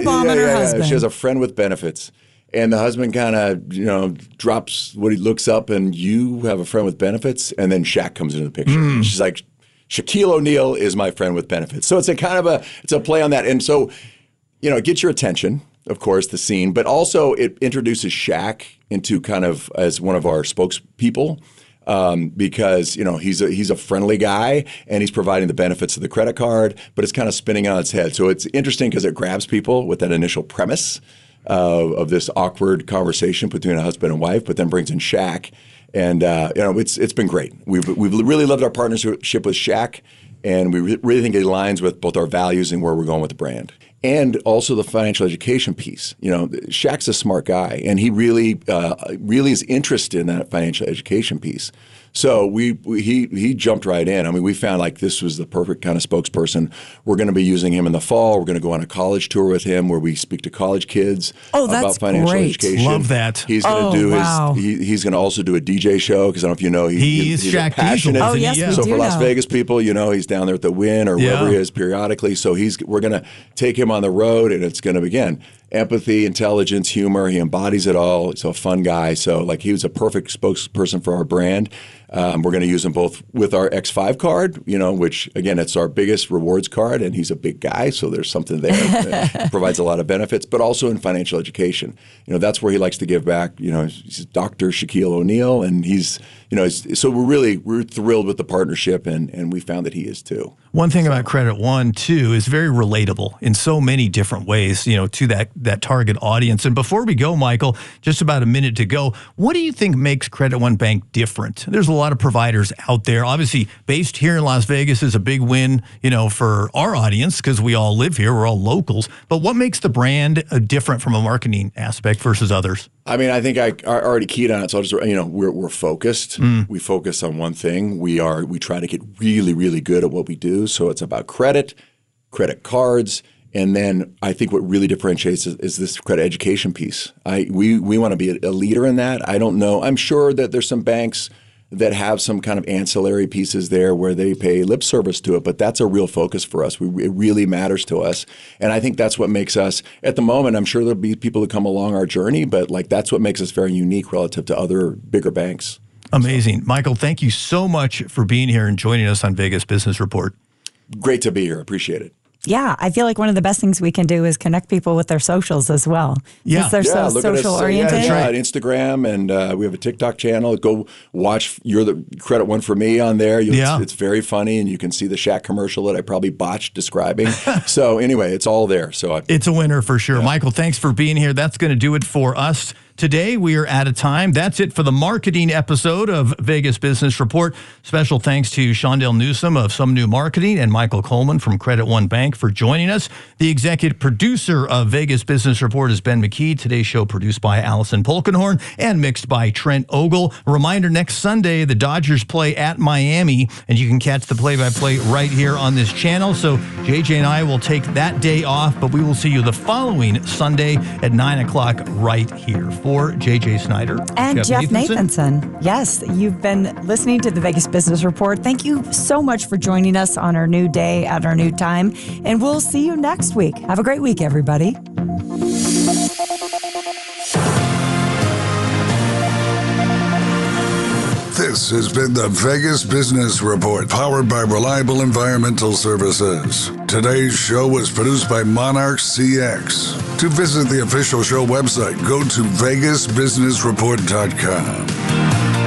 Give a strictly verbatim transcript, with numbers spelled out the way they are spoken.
bomb yeah, on her yeah, husband. Yeah. She has a friend with benefits. And the husband kind of, you know, drops what he looks up, and you have a friend with benefits, and then Shaq comes into the picture. Mm. She's like, Shaquille O'Neal is my friend with benefits. So it's a kind of a, it's a play on that. And so, you know, it gets your attention, of course, the scene, but also it introduces Shaq into kind of as one of our spokespeople. Um, because, you know, he's a, he's a friendly guy and he's providing the benefits of the credit card, but it's kind of spinning on its head. So it's interesting because it grabs people with that initial premise uh, of this awkward conversation between a husband and wife, but then brings in Shaq. And, uh, you know, it's it's been great. We've, we've really loved our partnership with Shaq, and we re- really think it aligns with both our values and where we're going with the brand. And also the financial education piece. You know, Shaq's a smart guy, and he really, uh, really is interested in that financial education piece. So we, we he he jumped right in. I mean, we found like this was the perfect kind of spokesperson. We're going to be using him in the fall. We're going to go on a college tour with him where we speak to college kids oh, that's about financial great. education. Love that. He's going to oh, do wow. his. He, he's going to also do a D J show because I don't know if you know he, he's, he's Shaq passionate. Diesel. Oh yes, yeah. we So do for Las know. Vegas people, you know, he's down there at the Wynn or Yeah. wherever he is periodically. So he's we're going to take him on the road, and it's going to begin. Empathy, intelligence, humor. He embodies it all. He's a fun guy. So like he was a perfect spokesperson for our brand. Um, we're going to use him both with our X five card, you know, which again, it's our biggest rewards card, and he's a big guy, so there's something there that provides a lot of benefits, but also in financial education. You know, that's where he likes to give back. You know, he's Doctor Shaquille O'Neal, and he's, you know, he's, so we're really we're thrilled with the partnership, and and we found that he is too. One thing about Credit One too is very relatable in so many different ways, you know, to that that target audience. And before we go, Michael, just about a minute to go, what do you think makes Credit One Bank different? There's a lot of providers out there. Obviously, based here in Las Vegas is a big win, you know, for our audience because we all live here, we're all locals. But what makes the brand uh, different from a marketing aspect versus others? I mean, I think I, I already keyed on it. So I'll just, you know, we're we're focused. Mm. We focus on one thing. We are we try to get really, really good at what we do. So it's about credit, credit cards, and then I think what really differentiates is, is this credit education piece. I we we want to be a, a leader in that. I don't know. I'm sure that there's some banks that have some kind of ancillary pieces there where they pay lip service to it, but that's a real focus for us. We, it really matters to us, and I think that's what makes us, at the moment, I'm sure there'll be people who come along our journey, but like that's what makes us very unique relative to other bigger banks. Amazing. So, Michael, thank you so much for being here and joining us on Vegas Business Report. Great to be here. Appreciate it. Yeah, I feel like one of the best things we can do is connect people with their socials as well. Yeah, they're yeah, so look at us, social uh, oriented. Yeah, right. Instagram, and uh, we have a TikTok channel. Go watch You're the Credit One for Me on there. You'll, yeah. it's, it's very funny, and you can see the Shaq commercial that I probably botched describing. So anyway, it's all there. So I, it's a winner for sure. Yeah. Michael, thanks for being here. That's going to do it for us. Today, we are out of time. That's it for the marketing episode of Vegas Business Report. Special thanks to Shondell Newsom of Some New Marketing and Michael Coleman from Credit One Bank for joining us. The executive producer of Vegas Business Report is Ben McKee. Today's show produced by Allison Polkenhorn and mixed by Trent Ogle. A reminder, next Sunday, the Dodgers play at Miami, and you can catch the play-by-play right here on this channel. So J J and I will take that day off, but we will see you the following Sunday at nine o'clock right here. For J J Snyder and Jeff, Jeff Nathanson. Nathanson. Yes, you've been listening to the Vegas Business Report. Thank you so much for joining us on our new day at our new time. And we'll see you next week. Have a great week, everybody. This has been the Vegas Business Report, powered by Reliable Environmental Services. Today's show was produced by Monarch C X. To visit the official show website, go to vegas business report dot com.